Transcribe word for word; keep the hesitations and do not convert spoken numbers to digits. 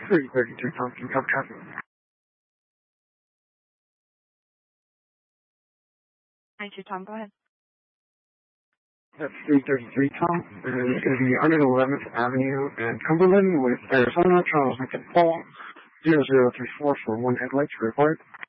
three thirty-two Tom, can you cover traffic? nine two Tom, go ahead. That's three thirty-three Tom, and it's going to be under eleventh Avenue and Cumberland with Arizona, Charles McKinney Paul, zero zero three four for one headlights required.